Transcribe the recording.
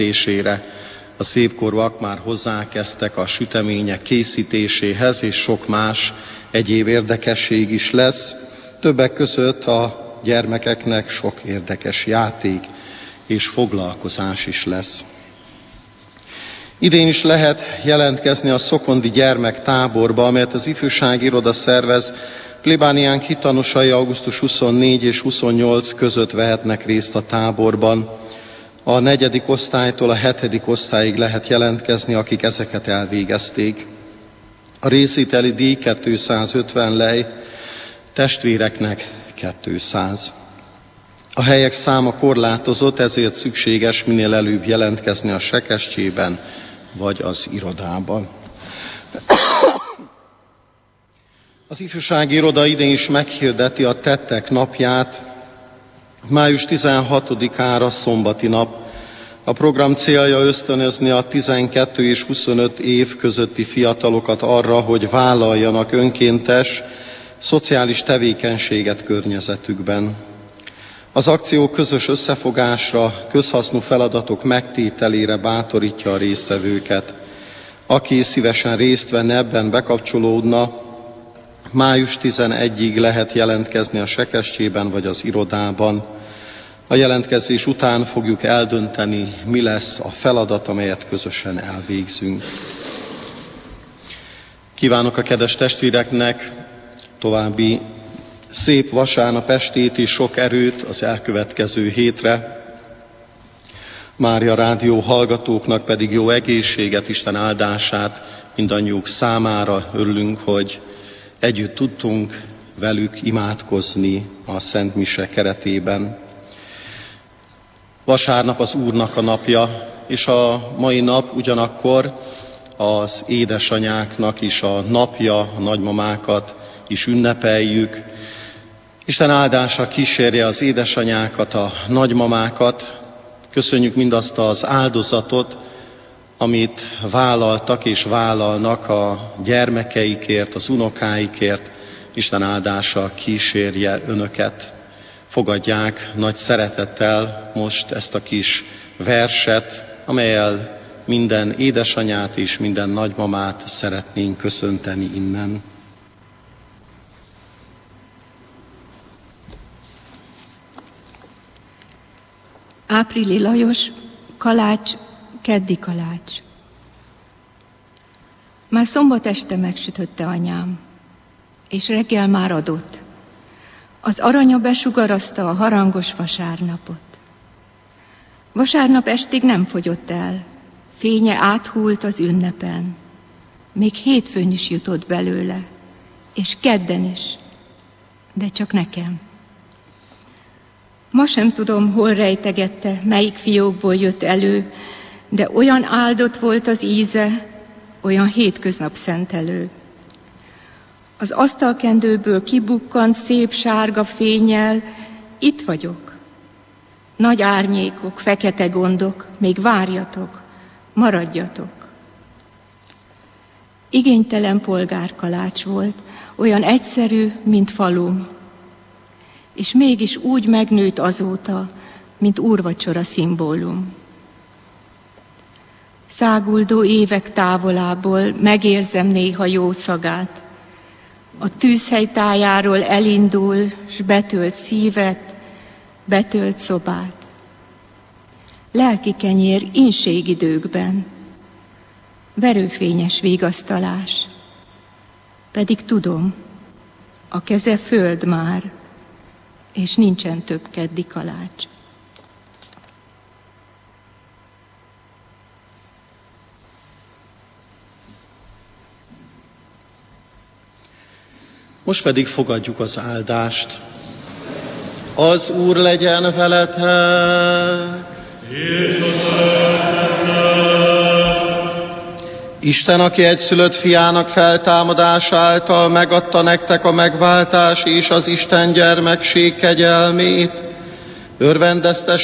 A szépkorúak már hozzákezdtek a sütemények készítéséhez, és sok más egyéb érdekesség is lesz. Többek között a gyermekeknek sok érdekes játék és foglalkozás is lesz. Idén is lehet jelentkezni a szokondi gyermektáborba, amelyet az ifjúsági iroda szervez. Plébániánk hittanosai augusztus 24 és 28 között vehetnek részt a táborban. A 4. osztálytól a 7. osztályig lehet jelentkezni, akik ezeket elvégezték. A részvételi díj 250 lej, testvéreknek 200. A helyek száma korlátozott, ezért szükséges minél előbb jelentkezni a sekestjében vagy az irodában. Az ifjúsági iroda idén is meghirdeti a tettek napját, május 16-ára szombati nap. A program célja ösztönözni a 12 és 25 év közötti fiatalokat arra, hogy vállaljanak önkéntes, szociális tevékenységet környezetükben. Az akció közös összefogásra, közhasznú feladatok megtételére bátorítja a résztvevőket. Aki szívesen részt venne ebben, bekapcsolódna, május 11-ig lehet jelentkezni a sekestjében vagy az irodában. A jelentkezés után fogjuk eldönteni, mi lesz a feladat, amelyet közösen elvégzünk. Kívánok a kedves testvéreknek további szép vasárnap estét és sok erőt az elkövetkező hétre. Mária Rádió hallgatóknak pedig jó egészséget, Isten áldását mindannyiuk számára. Örülünk, hogy együtt tudtunk velük imádkozni a Szent Mise keretében. Vasárnap az Úrnak a napja, és a mai nap ugyanakkor az édesanyáknak is a napja, a nagymamákat is ünnepeljük. Isten áldása kísérje az édesanyákat, a nagymamákat. Köszönjük mindazt az áldozatot, amit vállaltak és vállalnak a gyermekeikért, az unokáikért. Isten áldása kísérje önöket. Fogadják nagy szeretettel most ezt a kis verset, amellyel minden édesanyát és minden nagymamát szeretnénk köszönteni innen. Áprili Lajos, kalács, keddi kalács. Már szombat este megsütötte anyám, és reggel már adott. Az aranya besugarazta a harangos vasárnapot. Vasárnap estig nem fogyott el, fénye áthult az ünnepen. Még hétfőn is jutott belőle, és kedden is, de csak nekem. Ma sem tudom, hol rejtegette, melyik fiókból jött elő, de olyan áldott volt az íze, olyan hétköznap szentelő. Az asztalkendőből kibukkant szép sárga fénnyel, itt vagyok. Nagy árnyékok, fekete gondok, még várjatok, maradjatok. Igénytelen polgárkalács volt, olyan egyszerű, mint falum, és mégis úgy megnőtt azóta, mint úrvacsora szimbólum. Száguldó évek távolából megérzem néha jó szagát, a tűzhely tájáról elindul, s betölt szívet, betölt szobát. Lelki kenyér inségidőkben, verőfényes vigasztalás. Pedig tudom, a keze föld már, és nincsen több keddi kalács. Most pedig fogadjuk az áldást. Az Úr legyen veletek! És Isten, aki egyszülött fiának feltámadása által megadta nektek a megváltás és az Isten gyermekség kegyelmét, örvendeztesse